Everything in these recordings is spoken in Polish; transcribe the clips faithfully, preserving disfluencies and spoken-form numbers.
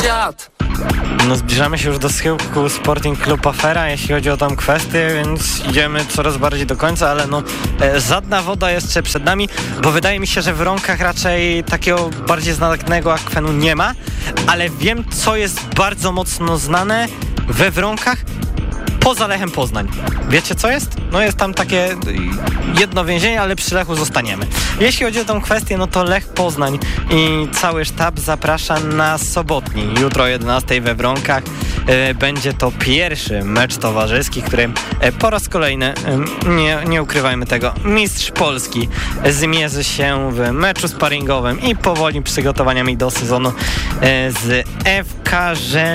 świat. No zbliżamy się już do schyłku Sporting Club Afera, jeśli chodzi o tą kwestię, więc idziemy coraz bardziej do końca, ale no e, żadna woda jeszcze przed nami, bo wydaje mi się, że w Wronkach raczej takiego bardziej znanego akwenu nie ma, ale wiem, co jest bardzo mocno znane we Wronkach poza Lechem Poznań. Wiecie, co jest? No jest tam takie jedno więzienie, ale przy Lechu zostaniemy. Jeśli chodzi o tą kwestię, no to Lech Poznań i cały sztab zaprasza na sobotni, jutro o jedenastej we Wronkach. E, będzie to pierwszy mecz towarzyski, który e, po raz kolejny, e, nie, nie ukrywajmy tego, mistrz Polski zmierzy się w meczu sparingowym i powoli przygotowaniami do sezonu e, z F K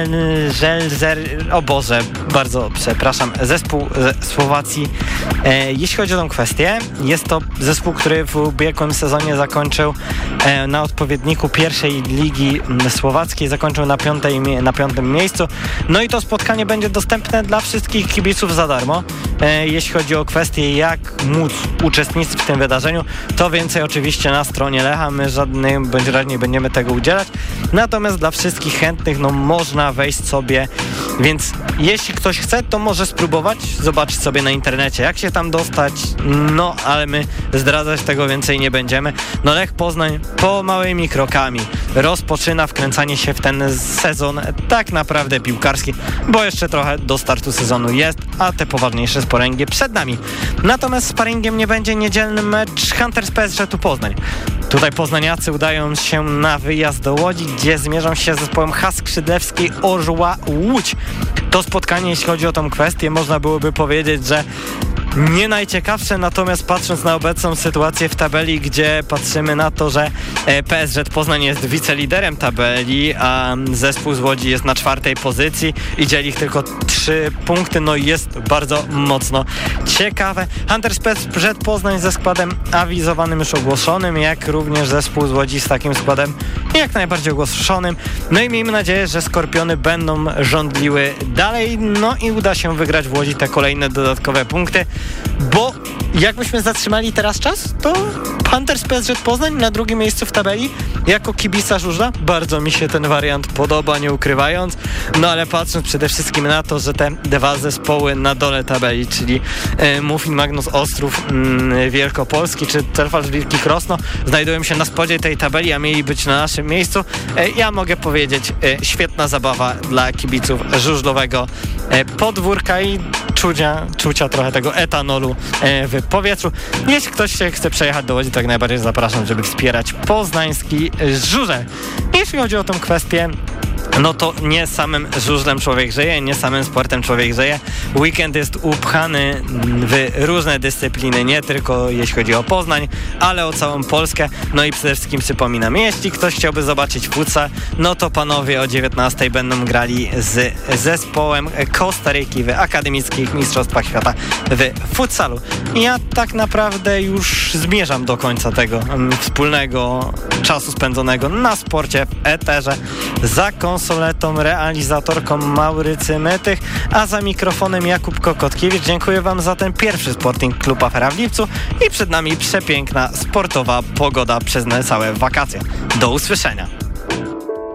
Żelzer, o Boże, bardzo przepraszam, zespół ze Słowacji. E, jeśli chodzi o tą kwestię, jest to zespół, który w ubiegłym sezonie zakończył e, na odpowiedniku pierwszej ligi słowackiej, zakończył na, piątej, na piątym miejscu. No i to spotkanie będzie dostępne dla wszystkich kibiców za darmo. E, jeśli chodzi o kwestię, jak móc uczestniczyć w tym wydarzeniu, to więcej oczywiście na stronie Lecha. My żadnym bądź razie nie będziemy tego udzielać. Natomiast dla wszystkich chętnych, no można wejść sobie, więc jeśli ktoś chce, to może spróbować, zobaczyć sobie na internecie, jak się tam dostać, no ale my zdradzać tego więcej nie będziemy. No Lech Poznań po małymi krokami rozpoczyna wkręcanie się w ten sezon tak naprawdę piłkarski, bo jeszcze trochę do startu sezonu jest, a te poważniejsze sparingi przed nami. Natomiast sparingiem nie będzie niedzielny mecz Hunters P S G tu Poznań. Tutaj poznaniacy udają się na wyjazd do Łodzi, gdzie zmierzą się z zespołem H Skrzydlewskiej Orła Łódź. To spotkanie, jeśli chodzi o tą kwestię, można byłoby powiedzieć, że nie najciekawsze, natomiast patrząc na obecną sytuację w tabeli, gdzie patrzymy na to, że P S G Poznań jest wiceliderem tabeli, a zespół z Łodzi jest na czwartej pozycji i dzieli ich tylko trzy punkty, no i jest bardzo mocno ciekawe. Hunters P S G Poznań ze składem awizowanym już ogłoszonym, jak również zespół z Łodzi z takim składem jak najbardziej ogłoszonym. No i miejmy nadzieję, że Skorpiony będą żądliły dalej, no i uda się wygrać w Łodzi te kolejne dodatkowe punkty, bo jakbyśmy zatrzymali teraz czas, to Hunters P S G Poznań na drugim miejscu w tabeli jako kibica żużla. Bardzo mi się ten wariant podoba, nie ukrywając, no ale patrząc przede wszystkim na to, że te dwa zespoły na dole tabeli, czyli e, Muffin Magnus Ostrów m, Wielkopolski czy Telfal Wilki Krosno, znajdują się na spodzie tej tabeli, a mieli być na naszym miejscu. E, ja mogę powiedzieć, e, świetna zabawa dla kibiców żużlowego e, podwórka i czucia, czucia trochę tego etanolu e, w powietrzu. Jeśli ktoś się chce przejechać do Łodzi, tak najbardziej zapraszam, żeby wspierać poznański żużel. Jeśli chodzi o tę kwestię, no to nie samym żużlem człowiek żyje, nie samym sportem człowiek żyje. Weekend jest upchany w różne dyscypliny, nie tylko jeśli chodzi o Poznań, ale o całą Polskę. No i przede wszystkim przypominam, jeśli ktoś chciałby zobaczyć futsal, no to panowie o dziewiętnastej będą grali z zespołem Kostaryki w akademickich mistrzostwach świata w futsalu. Ja tak naprawdę już zmierzam do końca tego um, wspólnego czasu spędzonego na sporcie w eterze. Za konsoletą, realizatorką Maurycy Mytych, a za mikrofonem Jakub Kokotkiewicz. Dziękuję wam za ten pierwszy Sporting Club Afera w lipcu i przed nami przepiękna sportowa pogoda przez całe wakacje. Do usłyszenia.